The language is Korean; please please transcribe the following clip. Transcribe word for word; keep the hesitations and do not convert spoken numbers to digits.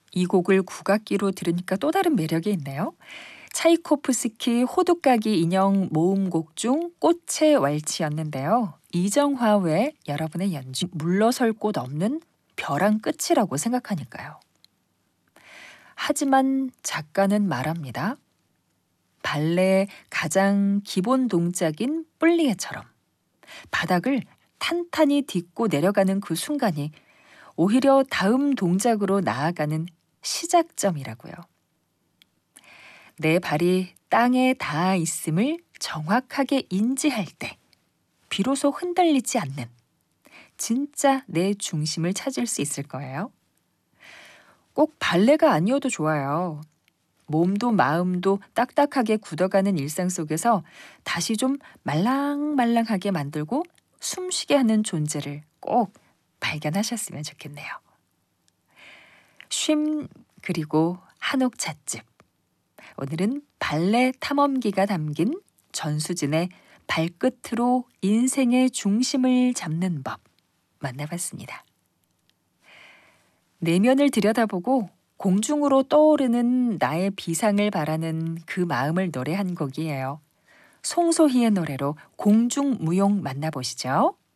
이 곡을 국악기로 들으니까 또 다른 매력이 있네요. 차이코프스키 호두까기 인형 모음곡 중 꽃의 왈츠였는데요. 이정화 외 여러분의 연주 물러설 곳 없는 벼랑 끝이라고 생각하니까요. 하지만 작가는 말합니다. 발레의 가장 기본 동작인 뿔리에처럼 바닥을 탄탄히 딛고 내려가는 그 순간이 오히려 다음 동작으로 나아가는 시작점이라고요. 내 발이 땅에 닿아 있음을 정확하게 인지할 때 비로소 흔들리지 않는 진짜 내 중심을 찾을 수 있을 거예요. 꼭 발레가 아니어도 좋아요. 몸도 마음도 딱딱하게 굳어가는 일상 속에서 다시 좀 말랑말랑하게 만들고 숨쉬게 하는 존재를 꼭 발견하셨으면 좋겠네요. 쉼 그리고 한옥 찻집. 오늘은 발레 탐험기가 담긴 전수진의 발끝으로 인생의 중심을 잡는 법 만나봤습니다. 내면을 들여다보고 공중으로 떠오르는 나의 비상을 바라는 그 마음을 노래한 곡이에요. 송소희의 노래로 공중무용 만나보시죠.